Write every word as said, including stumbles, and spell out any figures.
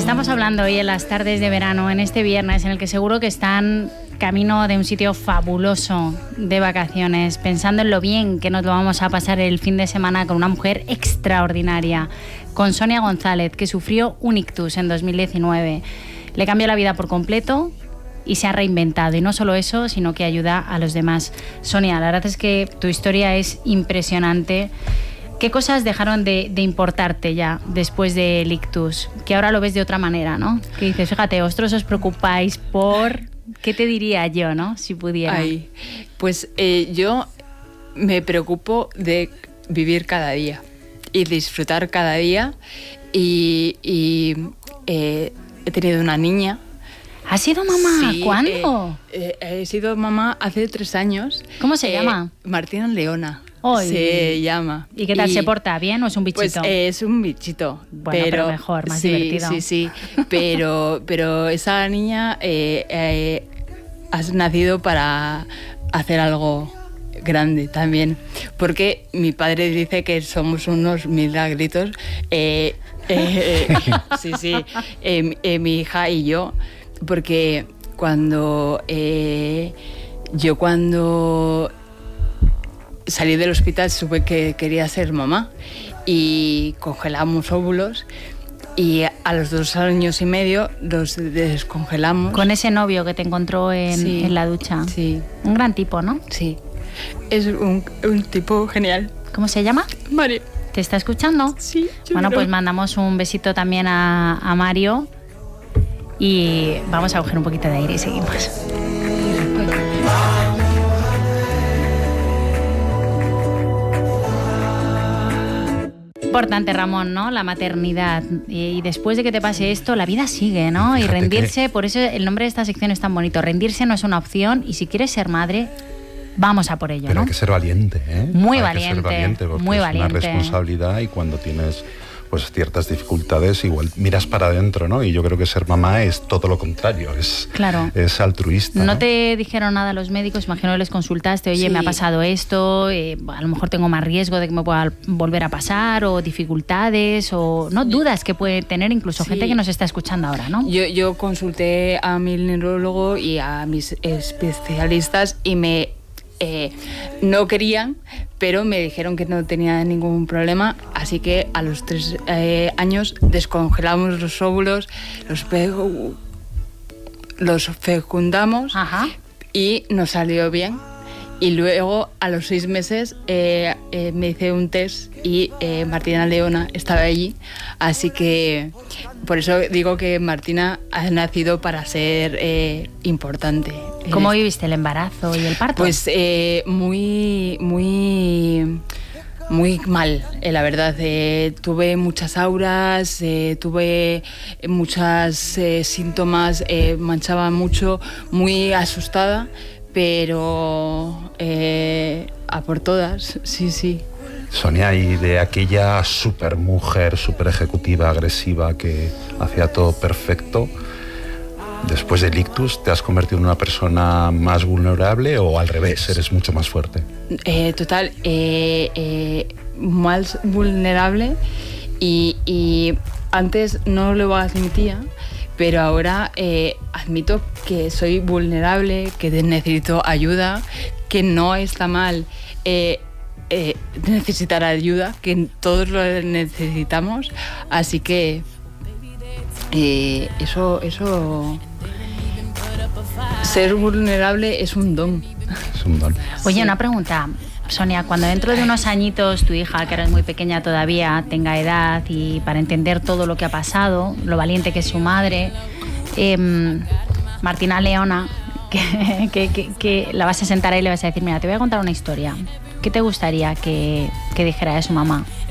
Estamos hablando hoy en las tardes de verano, en este viernes, en el que seguro que están camino de un sitio fabuloso de vacaciones, pensando en lo bien que nos lo vamos a pasar el fin de semana con una mujer extraordinaria, con Sonia González, que sufrió un ictus en dos mil diecinueve. Le cambió la vida por completo y se ha reinventado. Y no solo eso, sino que ayuda a los demás. Sonia, la verdad es que tu historia es impresionante. ¿Qué cosas dejaron de, de importarte ya después del ictus? Que ahora lo ves de otra manera, ¿no? Que dices, fíjate, vosotros os preocupáis por... ¿Qué te diría yo, no? Si pudiera. Ay, pues eh, yo me preocupo de vivir cada día y disfrutar cada día. Y, y eh, he tenido una niña. ¿Has sido mamá? Sí, ¿Cuándo? Eh, eh, he sido mamá hace tres años. ¿Cómo se eh, llama? Martina Leona. Hoy. Se llama. ¿Y qué tal? Y, ¿Se porta bien o es un bichito? Pues eh, es un bichito. Bueno, pero, pero mejor, más sí, divertido. Sí, sí, pero, pero esa niña eh, eh, has nacido para hacer algo grande también, porque mi padre dice que somos unos milagritos. Eh, eh, eh, sí, sí, eh, eh, mi hija y yo, porque cuando eh, yo cuando salí del hospital supe que quería ser mamá y congelamos óvulos y a los dos años y medio los descongelamos. Con ese novio que te encontró en, sí, en la ducha. Sí. Un gran tipo, ¿no? Sí. Es un, un tipo genial. ¿Cómo se llama? Mario. ¿Te está escuchando? Sí. Bueno, creo. pues mandamos un besito también a, a Mario y vamos a coger un poquito de aire y seguimos. Importante, Ramón, ¿no? La maternidad. Y después de que te pase esto, la vida sigue, ¿no? Fíjate y rendirse, que... por eso el nombre de esta sección es tan bonito. Rendirse no es una opción y si quieres ser madre, vamos a por ello, Pero ¿no? hay que ser valiente, ¿eh? Muy hay valiente, que ser valiente porque muy es valiente. una responsabilidad y cuando tienes pues ciertas dificultades igual miras para adentro, ¿no? Y yo creo que ser mamá es todo lo contrario, es, claro. es altruista. ¿No, ¿no? te dijeron nada los médicos? Imagino que les consultaste, oye, sí. me ha pasado esto, eh, a lo mejor tengo más riesgo de que me pueda volver a pasar, o dificultades, o no dudas que puede tener incluso sí. gente que nos está escuchando ahora, ¿no? Yo, yo consulté a mi neurólogo y a mis especialistas y me eh, no querían, pero me dijeron que no tenía ningún problema, así que a los tres eh, años descongelamos los óvulos, los, fe los fecundamos. Ajá. Y nos salió bien. Y luego, a los seis meses, eh, eh, me hice un test y eh, Martina Leona estaba allí. Así que, por eso digo que Martina ha nacido para ser eh, importante. ¿Cómo viviste el embarazo y el parto? Pues eh, muy, muy... Muy mal, eh, la verdad. Eh, tuve muchas auras, eh, tuve muchos eh, síntomas, eh, manchaba mucho, muy asustada, pero eh, a por todas, sí, sí. Sonia, y de aquella super mujer, super ejecutiva, agresiva, que hacía todo perfecto, después del ictus, ¿te has convertido en una persona más vulnerable o al revés, eres mucho más fuerte? Eh, total, eh, eh, más vulnerable y, y antes no lo admitía, pero ahora eh, admito que soy vulnerable, que necesito ayuda, que no está mal eh, eh, necesitar ayuda, que todos lo necesitamos, así que eh, eso, eso... Ser vulnerable es un don. Es un don. Oye, sí. una pregunta, Sonia, cuando dentro de unos añitos tu hija, que era muy pequeña todavía, tenga edad y para entender todo lo que ha pasado, lo valiente que es su madre, eh, Martina Leona, que, que, que, que la vas a sentar ahí y le vas a decir, mira, te voy a contar una historia. ¿Qué te gustaría que, que dijera de su mamá?